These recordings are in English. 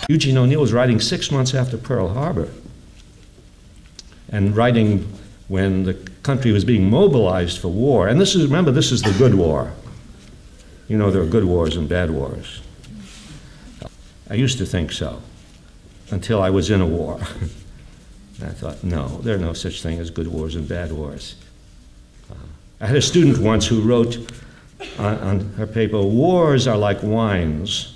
Eugene O'Neill was writing 6 months after Pearl Harbor, and writing when the country was being mobilized for war. And this is, remember, this is the good war. You know, there are good wars and bad wars. I used to think so, until I was in a war. And I thought, no, there are no such thing as good wars and bad wars. I had a student once who wrote on her paper, wars are like wines.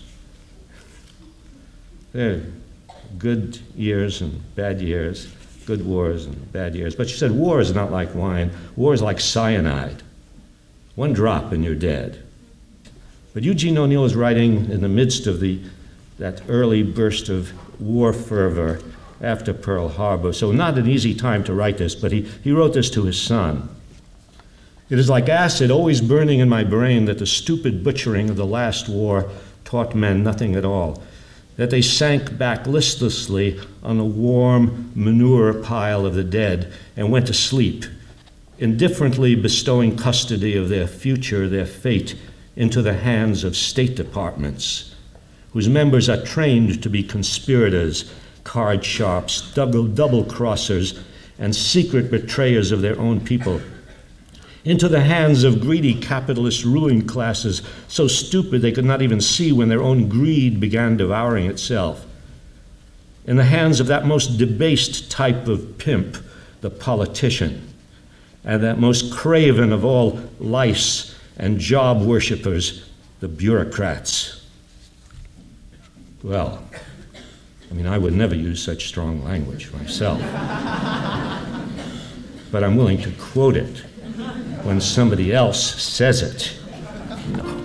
They're good years and bad years, good wars and bad years. But she said, war is not like wine. War is like cyanide. One drop and you're dead. But Eugene O'Neill was writing in the midst of that early burst of war fervor after Pearl Harbor. So not an easy time to write this, but he wrote this to his son. It is like acid always burning in my brain that the stupid butchering of the last war taught men nothing at all, that they sank back listlessly on the warm manure pile of the dead and went to sleep, indifferently bestowing custody of their future, their fate, into the hands of state departments, whose members are trained to be conspirators, card sharps, double-crossers, and secret betrayers of their own people, into the hands of greedy capitalist ruling classes so stupid they could not even see when their own greed began devouring itself, in the hands of that most debased type of pimp, the politician, and that most craven of all lice and job worshippers, the bureaucrats. Well, I mean, I would never use such strong language myself, but I'm willing to quote it when somebody else says it. No.